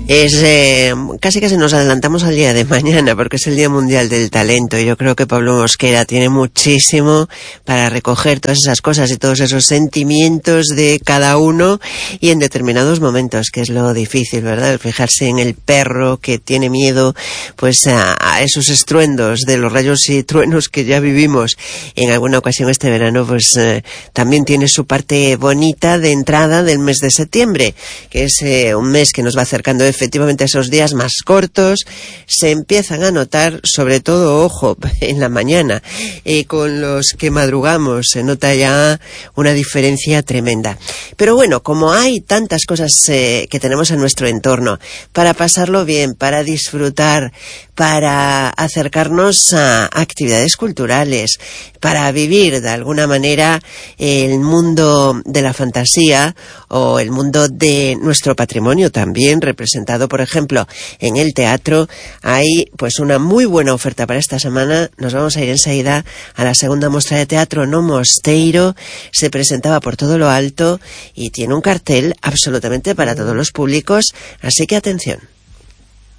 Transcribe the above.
Casi nos adelantamos al día de mañana porque es el Día Mundial del Talento y yo creo que Pablo Mosquera tiene muchísimo para recoger todas esas cosas y todos esos sentimientos de cada uno y en determinados momentos, que es lo difícil, ¿verdad? El fijarse en el perro que tiene miedo pues a esos estruendos de los rayos y truenos que ya vivimos en alguna ocasión este verano, pues también tiene su parte bonita de entrada del mes de septiembre, que es un mes que nos va acercando efectivamente a esos días más cortos. Se empiezan a notar, sobre todo, ojo, en la mañana, con los que madrugamos, se nota ya una diferencia tremenda. Pero bueno, como hay tantas cosas que tenemos en nuestro entorno, para pasarlo bien, para disfrutar, para acercarnos a actividades culturales, para vivir de alguna manera el mundo de la fantasía o el mundo de nuestro patrimonio también, representado por ejemplo en el teatro, hay pues una muy buena oferta para esta semana. Nos vamos a ir enseguida a la segunda muestra de teatro No Mosteiro. Se presentaba por todo lo alto y tiene un cartel absolutamente para todos los públicos, así que atención.